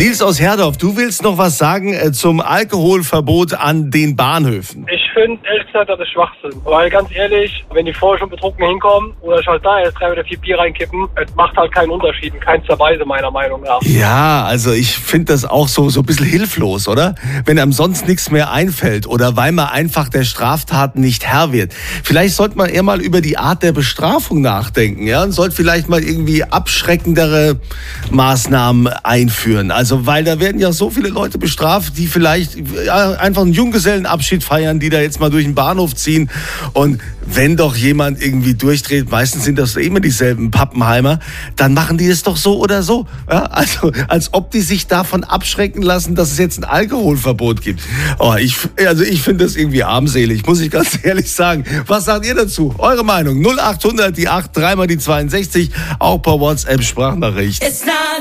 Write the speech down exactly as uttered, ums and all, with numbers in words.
Nils aus Herdorf, du willst noch was sagen äh, zum Alkoholverbot an den Bahnhöfen? Ich finde, ehrlich gesagt, das ist Schwachsinn. Weil ganz ehrlich, wenn die vorher schon betrunken hinkommen oder ich halt da jetzt drei oder vier Bier reinkippen, es macht halt keinen Unterschied in keinster Weise, meiner Meinung nach. Ja, also ich finde das auch so, so ein bisschen hilflos, oder? Wenn einem sonst nichts mehr einfällt oder weil man einfach der Straftaten nicht Herr wird. Vielleicht sollte man eher mal über die Art der Bestrafung nachdenken, ja? Und sollte vielleicht mal irgendwie abschreckendere Maßnahmen einführen. Also, weil da werden ja so viele Leute bestraft, die vielleicht ja, einfach einen Junggesellenabschied feiern, die da jetzt mal durch den Bahnhof ziehen. Und wenn doch jemand irgendwie durchdreht, meistens sind das immer dieselben Pappenheimer, dann machen die es doch so oder so. Ja, also, als ob die sich davon abschrecken lassen, dass es jetzt ein Alkoholverbot gibt. Oh, ich, also ich finde das irgendwie armselig, muss ich ganz ehrlich sagen. Was sagt ihr dazu? Eure Meinung? null acht hundert, die acht, dreimal die zweiundsechzig, auch per WhatsApp Sprachnachricht.